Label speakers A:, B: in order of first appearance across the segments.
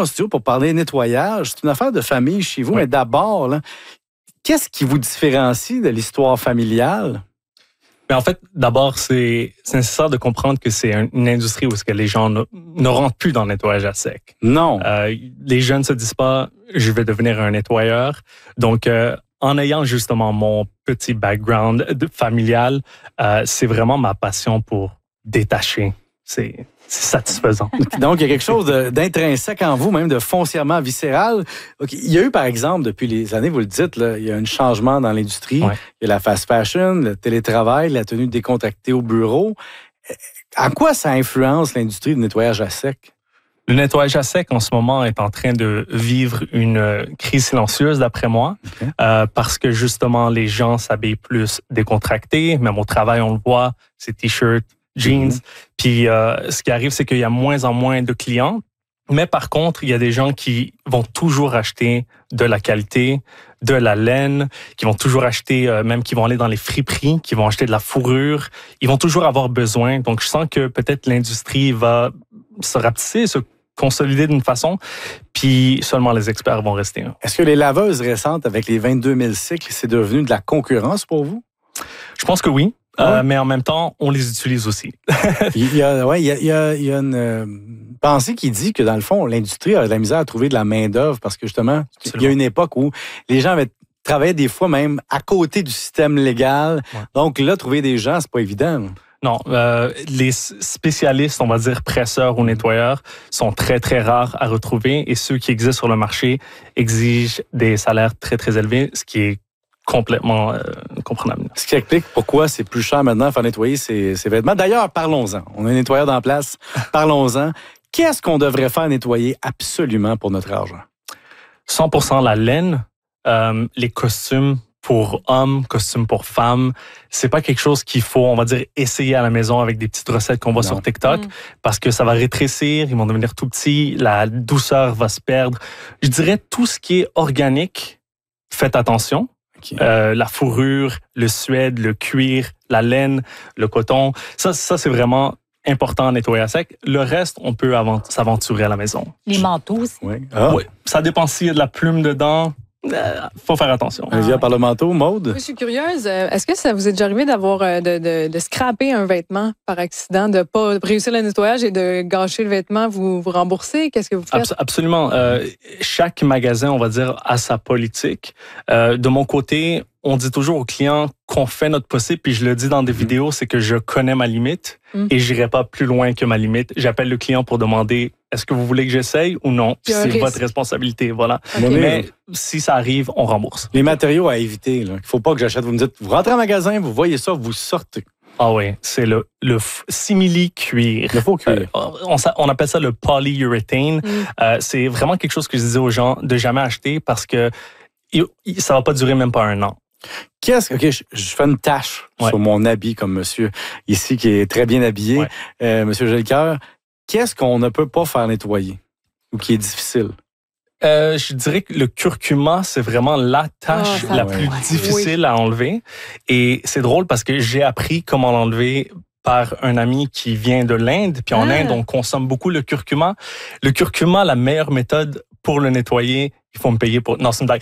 A: en studio pour parler nettoyage. C'est une affaire de famille chez vous, mais d'abord, là, qu'est-ce qui vous différencie de l'histoire familiale?
B: Mais en fait, d'abord, c'est nécessaire de comprendre que c'est une industrie où est-ce que les gens ne rentrent plus dans le nettoyage à sec.
A: Non.
B: Les jeunes ne se disent pas « je vais devenir un nettoyeur ». Donc, en ayant justement mon petit background familial, c'est vraiment ma passion pour détacher. C'est satisfaisant.
A: Donc, il y a quelque chose d'intrinsèque en vous, même de foncièrement viscéral. Okay. Il y a eu, par exemple, depuis les années, vous le dites, là, il y a un changement dans l'industrie. Ouais. Il y a la fast fashion, le télétravail, la tenue décontractée au bureau. À quoi ça influence l'industrie du nettoyage à sec?
B: Le nettoyage à sec, en ce moment, est en train de vivre une crise silencieuse, d'après moi, parce que, justement, les gens s'habillent plus décontractés. Même au travail, on le voit, c'est T-shirt, jeans. Puis, ce qui arrive, c'est qu'il y a moins en moins de clients. Mais par contre, il y a des gens qui vont toujours acheter de la qualité, de la laine, qui vont toujours acheter, même qui vont aller dans les friperies, qui vont acheter de la fourrure. Ils vont toujours avoir besoin. Donc, je sens que peut-être l'industrie va se rapetisser, se consolider d'une façon, puis seulement les experts vont rester.
A: Est-ce que les laveuses récentes, avec les 22 000 cycles, c'est devenu de la concurrence pour vous?
B: Je pense que oui. Mais en même temps, on les utilise aussi.
A: il y a une pensée qui dit que, dans le fond, l'industrie a de la misère à trouver de la main-d'œuvre parce que, justement, il y a une époque où les gens travaillaient des fois même à côté du système légal. Ouais. Donc là, trouver des gens, c'est pas évident.
B: Non, les spécialistes, on va dire presseurs ou nettoyeurs, sont très, très rares à retrouver et ceux qui existent sur le marché exigent des salaires très, très élevés, ce qui est complètement comprenable.
A: Ce qui explique pourquoi c'est plus cher maintenant de faire nettoyer ces vêtements. D'ailleurs, parlons-en. On a un nettoyeur dans la place. Parlons-en. Qu'est-ce qu'on devrait faire nettoyer absolument pour notre argent?
B: 100% la laine, les costumes pour hommes, costumes pour femmes. C'est pas quelque chose qu'il faut, on va dire, essayer à la maison avec des petites recettes qu'on voit sur TikTok parce que ça va rétrécir, ils vont devenir tout petits, la douceur va se perdre. Je dirais tout ce qui est organique, faites attention. La fourrure, le suède, le cuir, la laine, le coton. Ça c'est vraiment important à nettoyer à sec. Le reste, on peut s'aventurer à la maison.
C: Les manteaux aussi.
B: Oui. Oui. Ça dépend s'il y a de la plume dedans. Faut faire attention.
A: Olivia, par le manteau, Maude?
D: Je suis curieuse. Est-ce que ça vous est déjà arrivé d'avoir de scraper un vêtement par accident, de pas réussir le nettoyage et de gâcher le vêtement, vous remboursez? Qu'est-ce que vous faites?
B: Absolument. Chaque magasin, on va dire, a sa politique. De mon côté, on dit toujours aux clients qu'on fait notre possible, puis je le dis dans des vidéos, c'est que je connais ma limite et j'irai pas plus loin que ma limite. J'appelle le client pour demander est-ce que vous voulez que j'essaye ou non? C'est votre responsabilité, voilà. Okay. Mais si ça arrive, on rembourse.
A: Les matériaux à éviter, il ne faut pas que j'achète. Vous me dites, vous rentrez en magasin, vous voyez ça, vous sortez.
B: Ah oui, c'est le simili-cuir.
A: Le faux cuir.
B: On appelle ça le polyurethane. C'est vraiment quelque chose que je disais aux gens de jamais acheter parce que ça va pas durer même pas 1 an.
A: OK, je fais une tache sur mon habit comme monsieur ici qui est très bien habillé, monsieur Gelcoeur. Qu'est-ce qu'on ne peut pas faire nettoyer ou qui est difficile?
B: Je dirais que le curcuma, c'est vraiment la tâche la plus difficile à enlever. Et c'est drôle parce que j'ai appris comment l'enlever par un ami qui vient de l'Inde. Puis en Inde, on consomme beaucoup le curcuma. Le curcuma, la meilleure méthode pour le nettoyer, il faut me payer pour... Non, c'est une blague.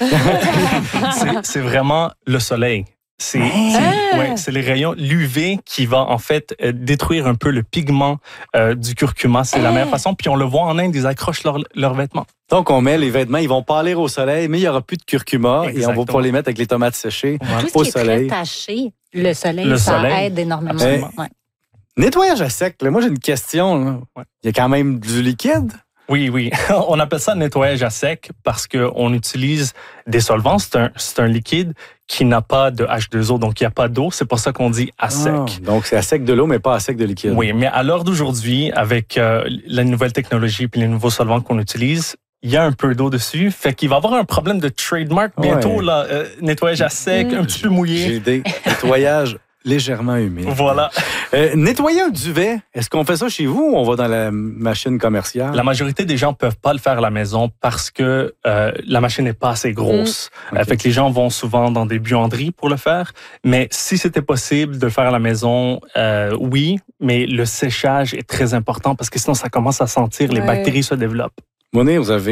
B: c'est vraiment le soleil. C'est les rayons, l'UV qui va en fait détruire un peu le pigment du curcuma. C'est la meilleure façon. Puis on le voit en Inde, ils accrochent leurs vêtements.
A: Donc on met les vêtements, ils vont pâlir au soleil, mais il n'y aura plus de curcuma. Exactement. Et on va pouvoir les mettre avec les tomates séchées au soleil.
C: Tout ce qui est très taché, le soleil, aide énormément.
A: Nettoyage à sec, là, moi j'ai une question. Il y a quand même du liquide?
B: Oui. On appelle ça nettoyage à sec parce qu'on utilise des solvants. C'est un liquide qui n'a pas de H2O, donc il n'y a pas d'eau. C'est pour ça qu'on dit à sec.
A: Donc c'est à sec de l'eau, mais pas à sec de liquide.
B: Oui, mais à l'heure d'aujourd'hui, avec la nouvelle technologie et les nouveaux solvants qu'on utilise, il y a un peu d'eau dessus. Fait qu'il va y avoir un problème de trademark bientôt. Là, nettoyage à sec, un petit peu mouillé.
A: J'ai des nettoyages légèrement humide.
B: Voilà.
A: Nettoyer un duvet, est-ce qu'on fait ça chez vous ou on va dans la machine commerciale?
B: La majorité des gens peuvent pas le faire à la maison parce que la machine n'est pas assez grosse. Fait que les gens vont souvent dans des buanderies pour le faire. Mais si c'était possible de le faire à la maison, oui, mais le séchage est très important parce que sinon ça commence à sentir, les bactéries se développent.
A: Monet, vous avez